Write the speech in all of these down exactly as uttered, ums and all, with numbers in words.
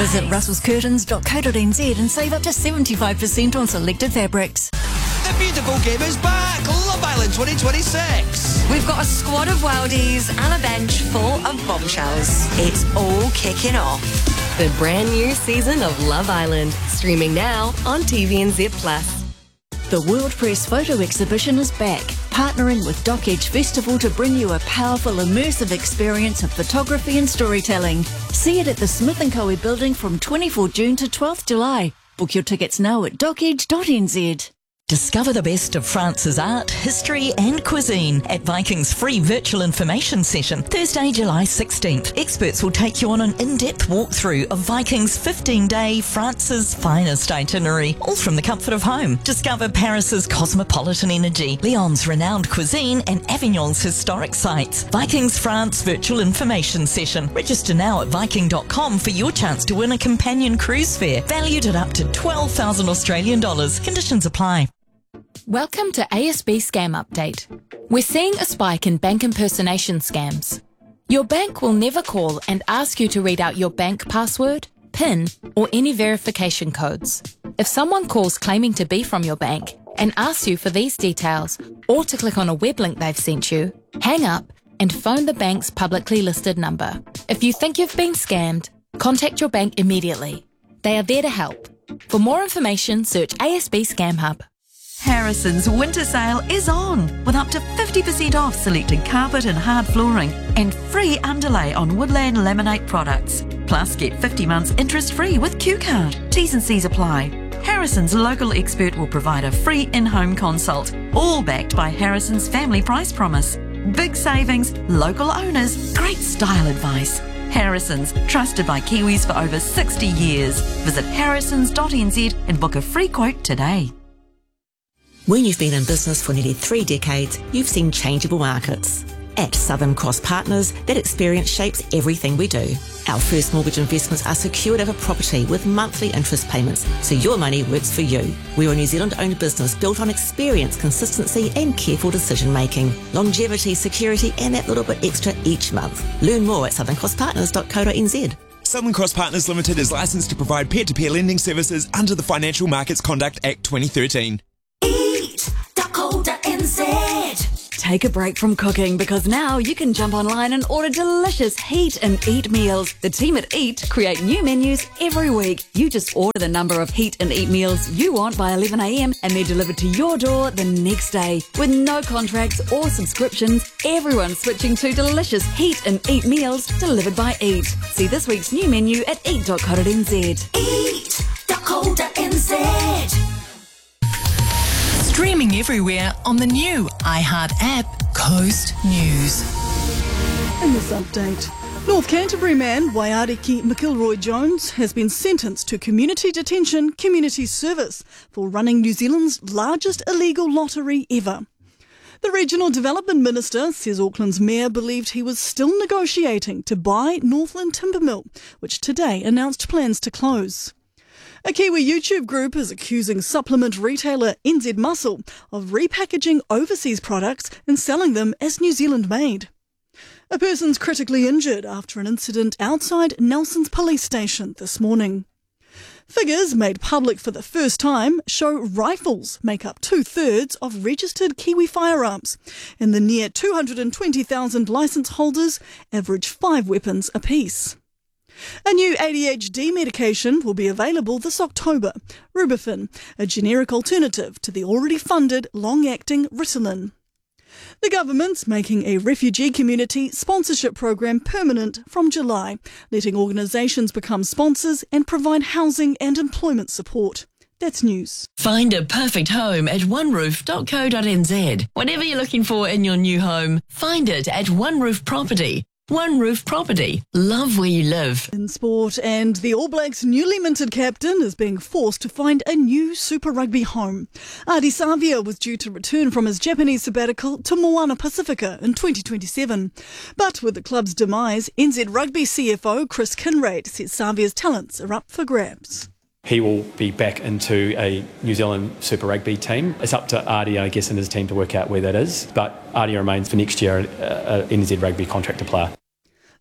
Visit russels curtains dot co dot n z and save up to seventy-five percent on selected fabrics. The beautiful game is back! Love Island twenty twenty-six! We've got a squad of worldies and a bench full of bombshells. It's all kicking off. The brand new season of Love Island, streaming now on T V N Z Plus. The World Press Photo Exhibition is back, partnering with Doc Edge Festival to bring you a powerful, immersive experience of photography and storytelling. See it at the Smith and Co. building from twenty-fourth June to twelfth July. Book your tickets now at doc edge dot n z. Discover the best of France's art, history and cuisine at Viking's free virtual information session, Thursday, July sixteenth. Experts will take you on an in-depth walkthrough of Viking's fifteen-day France's finest itinerary, all from the comfort of home. Discover Paris's cosmopolitan energy, Lyon's renowned cuisine and Avignon's historic sites. Viking's France virtual information session. Register now at viking dot com for your chance to win a companion cruise fare, valued at up to twelve thousand Australian dollars. Conditions apply. Welcome to A S B Scam Update. We're seeing a spike in bank impersonation scams. Your bank will never call and ask you to read out your bank password, PIN, or any verification codes. If someone calls claiming to be from your bank and asks you for these details or to click on a web link they've sent you, hang up and phone the bank's publicly listed number. If you think you've been scammed, contact your bank immediately. They are there to help. For more information, search A S B Scam Hub. Harrison's winter sale is on, with up to fifty percent off selected carpet and hard flooring and free underlay on Woodland Laminate products. Plus, get fifty months interest-free with Q Card. T's and C's apply. Harrison's local expert will provide a free in-home consult, all backed by Harrison's Family Price Promise. Big savings, local owners, great style advice. Harrison's, trusted by Kiwis for over sixty years. Visit harrisons dot n z and book a free quote today. When you've been in business for nearly three decades, you've seen changeable markets. At Southern Cross Partners, that experience shapes everything we do. Our first mortgage investments are secured over property with monthly interest payments, so your money works for you. We're a New Zealand-owned business built on experience, consistency and careful decision-making. Longevity, security and that little bit extra each month. Learn more at southern cross partners dot co dot n z. Southern Cross Partners Limited is licensed to provide peer-to-peer lending services under the Financial Markets Conduct Act twenty thirteen. Take a break from cooking because now you can jump online and order delicious Heat and Eat meals. The team at Eat create new menus every week. You just order the number of Heat and Eat meals you want by eleven a m and they're delivered to your door the next day. With no contracts or subscriptions, everyone's switching to delicious Heat and Eat meals delivered by Eat. See this week's new menu at eat dot co dot n z. eat dot co dot n z. Streaming everywhere on the new iHeart app, Coast News. In this update, North Canterbury man Waiariki McIlroy-Jones has been sentenced to community detention, community service for running New Zealand's largest illegal lottery ever. The Regional Development Minister says Auckland's mayor believed he was still negotiating to buy Northland Timber Mill, which today announced plans to close. A Kiwi YouTube group is accusing supplement retailer N Z Muscle of repackaging overseas products and selling them as New Zealand-made. A person's critically injured after an incident outside Nelson's police station this morning. Figures made public for the first time show rifles make up two-thirds of registered Kiwi firearms, and the near two hundred twenty thousand licence holders average five weapons apiece. A new A D H D medication will be available this October, Rubifin, a generic alternative to the already funded long-acting Ritalin. The government's making a refugee community sponsorship program permanent from July, letting organisations become sponsors and provide housing and employment support. That's news. Find a perfect home at one roof dot co dot n z. Whatever you're looking for in your new home, find it at One Roof Property. One Roof Property. Love where you live. In sport, and the All Blacks' newly minted captain is being forced to find a new Super Rugby home. Ardie Savea was due to return from his Japanese sabbatical to Moana Pacifica in twenty twenty-seven. But with the club's demise, N Z Rugby C F O Chris Kinraid says Savea's talents are up for grabs. He will be back into a New Zealand Super Rugby team. It's up to Ardie, I guess, and his team to work out where that is. But Ardie remains for next year an N Z Rugby contractor player.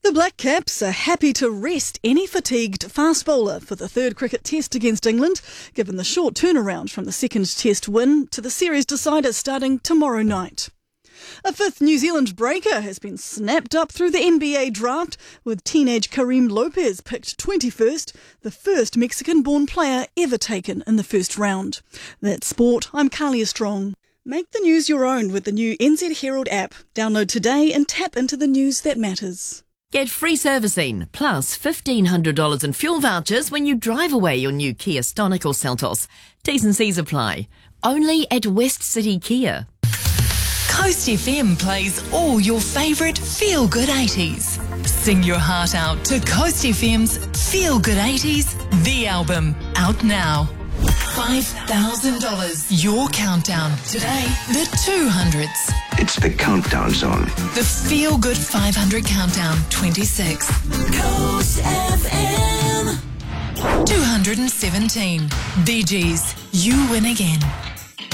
The Black Caps are happy to rest any fatigued fast bowler for the third cricket test against England, given the short turnaround from the second test win to the series decider starting tomorrow night. A fifth New Zealand breaker has been snapped up through the N B A draft, with teenage Kareem Lopez picked twenty-first, the first Mexican-born player ever taken in the first round. That's sport. I'm Carlia Strong. Make the news your own with the new N Z Herald app. Download today and tap into the news that matters. Get free servicing, plus fifteen hundred dollars in fuel vouchers when you drive away your new Kia Stonic or Seltos. T's and C's apply. Only at West City Kia. Coast F M plays all your favourite feel-good eighties. Sing your heart out to Coast F M's Feel Good eighties, the album, out now. five thousand dollars. Your countdown. Today, the two hundreds. It's the countdown zone. The Feel Good five hundred Countdown twenty-six. Coast F M. two hundred seventeen. Bee Gees, you win again.